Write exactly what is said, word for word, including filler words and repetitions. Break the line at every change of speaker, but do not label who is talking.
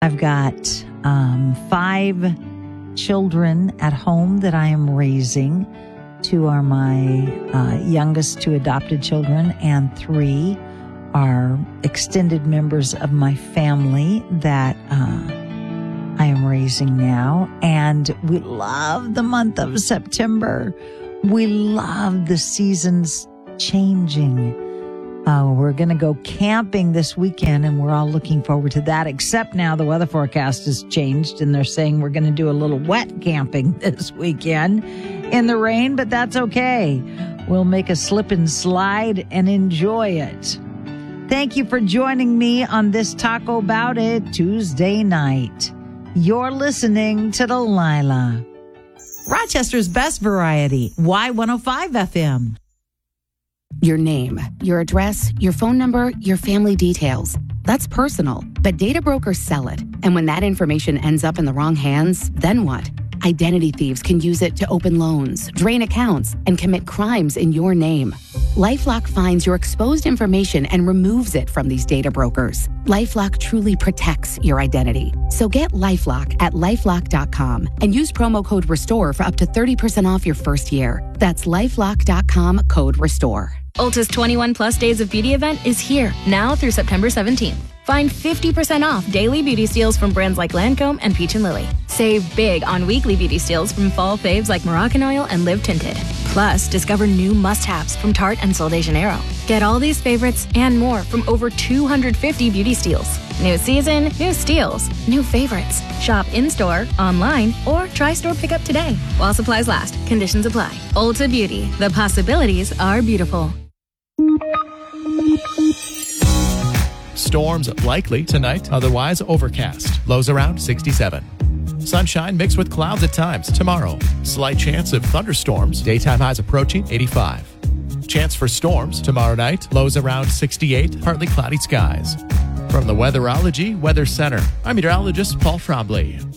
I've got um, five children at home that I am raising. Two are my uh, youngest two adopted children, and three are extended members of my family that uh, I am raising now. And we love the month of September. We love the seasons changing. Uh, we're going to go camping this weekend, and we're all looking forward to that, except now the weather forecast has changed, and they're saying we're going to do a little wet camping this weekend in the rain, but that's okay. We'll make a slip and slide and enjoy it. Thank you for joining me on this Taco About It Tuesday night. You're listening to Delilah. Rochester's best variety, Y one oh five F M.
Your name, your address, your phone number, your family details. That's personal, but data brokers sell it. And when that information ends up in the wrong hands, then what? Identity thieves can use it to open loans, drain accounts, and commit crimes in your name. LifeLock finds your exposed information and removes it from these data brokers. LifeLock truly protects your identity. So get LifeLock at LifeLock dot com and use promo code RESTORE for up to thirty percent off your first year. That's LifeLock dot com, code RESTORE.
Ulta's twenty-one plus days of beauty event is here now through September seventeenth. Find fifty percent off daily beauty steals from brands like Lancome and Peach and Lily. Save big on weekly beauty steals from fall faves like Moroccan Oil and Live Tinted. Plus, discover new must-haves from Tarte and Sol de Janeiro. Get all these favorites and more from over two hundred fifty beauty steals. New season, new steals, new favorites. Shop in-store, online, or try store pickup today. While supplies last, conditions apply. Ulta Beauty, the possibilities are beautiful.
Storms likely tonight, otherwise overcast. Lows around sixty-seven. Sunshine mixed with clouds at times tomorrow. Slight chance of thunderstorms. Daytime highs approaching eighty-five. Chance for storms tomorrow night. Lows around sixty-eight. Partly cloudy skies. From the Weatherology Weather Center, I'm meteorologist Paul Trombley.